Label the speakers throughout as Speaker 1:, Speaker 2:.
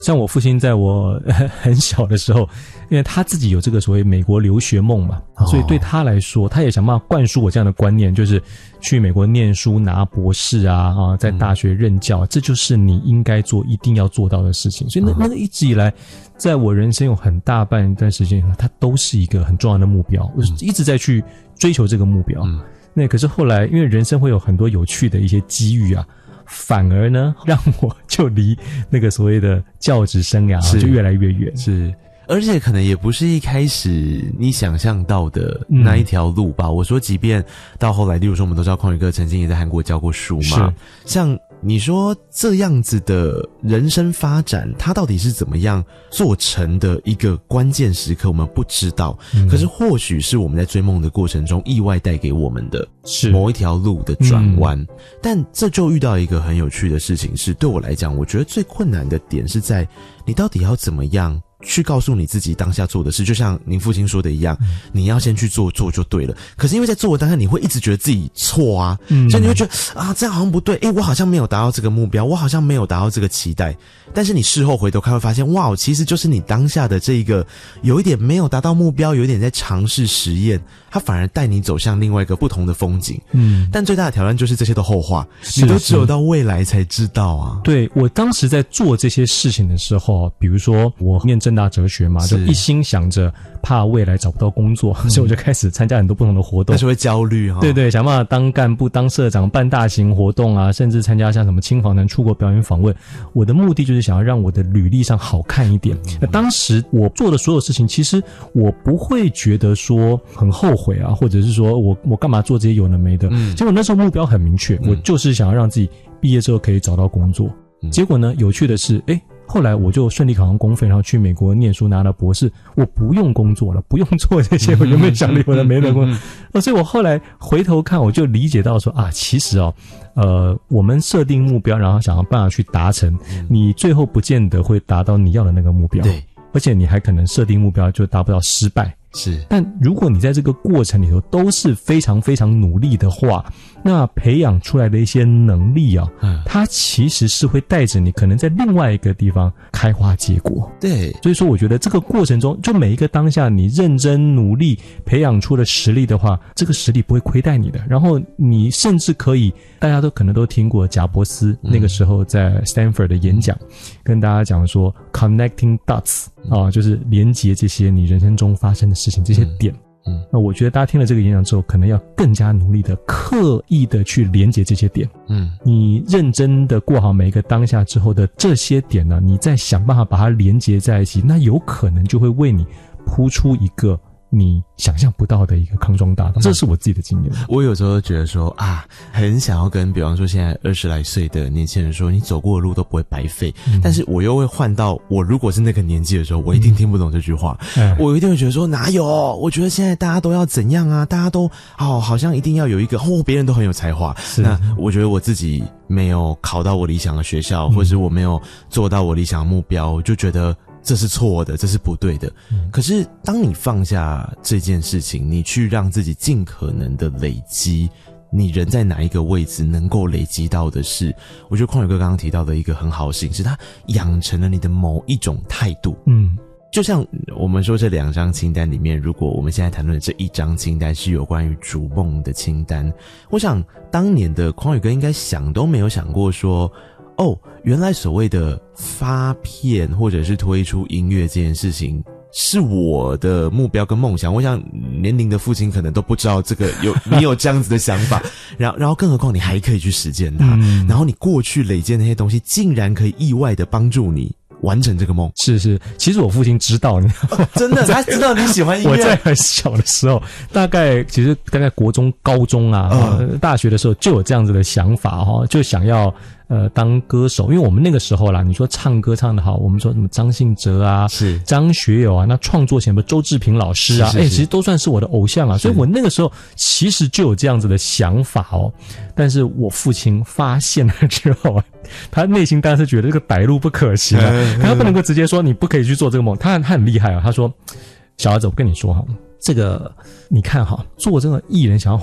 Speaker 1: 像我父亲在我很小的时候，因为他自己有这个所谓美国留学梦嘛，所以对他来说，他也想办法灌输我这样的观念，就是去美国念书拿博士啊，在大学任教，这就是你应该做一定要做到的事情。所以那个一直以来在我人生有很大半一段时间，它都是一个很重要的目标，我一直在去追求这个目标。那可是后来因为人生会有很多有趣的一些机遇啊，反而呢让我就离那个所谓的教职生涯就越来越远。
Speaker 2: 是，而且可能也不是一开始你想象到的那一条路吧。我说即便到后来，例如说我们都知道匡宇哥曾经也在韩国教过书嘛，像你说这样子的人生发展，它到底是怎么样做成的一个关键时刻，我们不知道。可是或许是我们在追梦的过程中意外带给我们的某一条路的转弯。但这就遇到一个很有趣的事情是，对我来讲，我觉得最困难的点是在你到底要怎么样去告诉你自己当下做的事，就像您父亲说的一样，你要先去做就对了。可是因为在做的当下，你会一直觉得自己错啊，所以你会觉得啊，这样好像不对，我好像没有达到这个目标，我好像没有达到这个期待。但是你事后回头看会发现，哇，其实就是你当下的这一个有一点没有达到目标，有一点在尝试实验，它反而带你走向另外一个不同的风景。但最大的挑战就是这些都后话，你都只有到未来才知道啊。
Speaker 1: 对，我当时在做这些事情的时候，比如说我念政大哲学嘛，就一心想着怕未来找不到工作，所以我就开始参加很多不同的活动，
Speaker 2: 但是会焦虑哈。
Speaker 1: 对，想办法当干部、当社长、办大型活动啊，甚至参加像什么青访团出国表演访问。我的目的就是想要让我的履历上好看一点。当时我做的所有事情，其实我不会觉得说很后悔啊，或者是说我干嘛做这些有的没的。结果那时候目标很明确，我就是想要让自己毕业之后可以找到工作。结果呢，有趣的是，后来我就顺利考上公费，然后去美国念书拿了博士，我不用工作了，不用做这些我原本想的有的没的工作。所以我后来回头看，我就理解到说其实我们设定目标，然后想要办法去达成，你最后不见得会达到你要的那个目标。对，而且你还可能设定目标就达不到失败。是，但如果你在这个过程里头都是非常非常努力的话，那培养出来的一些能力啊，它其实是会带着你可能在另外一个地方开花结果。对，所以说我觉得这个过程中，就每一个当下你认真努力培养出了实力的话，这个实力不会亏待你的。然后你甚至可以，大家都可能都听过贾伯斯那个时候在 Stanford 的演讲，跟大家讲说 connecting dots 就是连接这些你人生中发生的事情，这些点。那我觉得大家听了这个演讲之后，可能要更加努力的、刻意的去连接这些点。你认真的过好每一个当下之后的这些点呢，你再想办法把它连接在一起，那有可能就会为你铺出一个你想象不到的一个康庄大道。这是我自己的经验。
Speaker 2: 我有时候觉得说很想要跟比方说现在20来岁的年轻人说，你走过的路都不会白费。但是我又会换到我如果是那个年纪的时候，我一定听不懂这句话。我一定会觉得说哪有，我觉得现在大家都要怎样啊，大家都好像一定要有一个别人都很有才华。那我觉得我自己没有考到我理想的学校，或是我没有做到我理想的目标，我就觉得这是错的，这是不对的。可是当你放下这件事情，你去让自己尽可能的累积你人在哪一个位置能够累积到的是，我觉得匡宇哥刚刚提到的一个很好的事情是，他养成了你的某一种态度。就像我们说这2张清单里面，如果我们现在谈论的这1张清单是有关于逐梦的清单，我想当年的匡宇哥应该想都没有想过说，原来所谓的发片或者是推出音乐这件事情是我的目标跟梦想。我想年龄的父亲可能都不知道这个你有这样子的想法，然后更何况你还可以去实践它，然后你过去累积那些东西竟然可以意外的帮助你完成这个梦。
Speaker 1: 是，其实我父亲知道你
Speaker 2: 真的他知道你喜欢音乐。
Speaker 1: 我在很小的时候，大概国中、高中大学的时候就有这样子的想法就想要当歌手。因为我们那个时候啦，你说唱歌唱得好，我们说什么张信哲啊，是张学友啊，那创作前周志平老师啊，其实都算是我的偶像啊。所以我那个时候其实就有这样子的想法但是我父亲发现了之后，他内心当然是觉得这个歹路不可行他不能够直接说你不可以去做这个梦。他很厉害他说，小儿子，我跟你说这个你看做这个艺人想要红，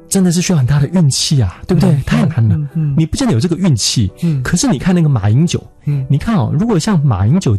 Speaker 1: 真的是需要很大的运气啊，对不对？太难了，你不见得有这个运气。可是你看那个马英九，你看哦，如果像马英九